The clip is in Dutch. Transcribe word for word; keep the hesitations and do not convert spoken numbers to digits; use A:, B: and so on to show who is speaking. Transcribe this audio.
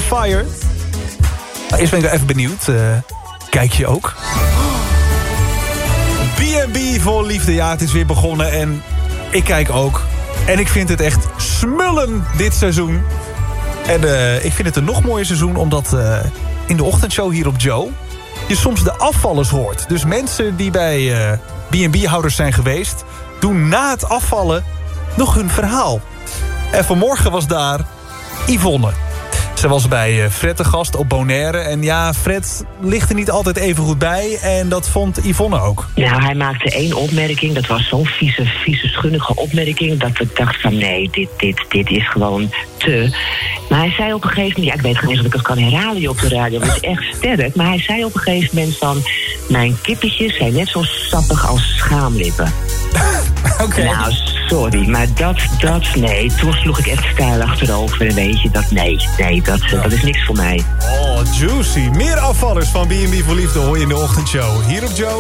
A: Fire. Nou, eerst ben ik even benieuwd. Uh, kijk je ook? B en B voor liefde, ja, het is weer begonnen en ik kijk ook. En ik vind het echt smullen dit seizoen. En uh, ik vind het een nog mooier seizoen, omdat uh, in de ochtendshow hier op Joe je soms de afvallers hoort. Dus mensen die bij uh, B en B-houders zijn geweest, doen na het afvallen nog hun verhaal. En vanmorgen was daar Yvonne. Ze was bij Fred de gast op Bonaire. En ja, Fred ligt er niet altijd even goed bij. En dat vond Yvonne ook.
B: Nou, hij maakte één opmerking. Dat was zo'n vieze, vieze, schunnige opmerking. Dat ik dacht van nee, dit, dit, dit is gewoon te. Maar hij zei op een gegeven moment. Ja, ik weet geen eens of ik het kan herhalen op de radio. Dat is echt sterk. Maar hij zei op een gegeven moment van. Mijn kippetjes zijn net zo sappig als schaamlippen.
A: Oké. Okay.
B: Nou, sorry, maar dat, dat, nee. Toen sloeg ik echt stijl achterover en weet je, dat, nee, nee, dat, ja. dat is niks voor mij.
A: Oh, juicy. Meer afvallers van B en B voor liefde hoor je in de ochtendshow. Hier op Joe.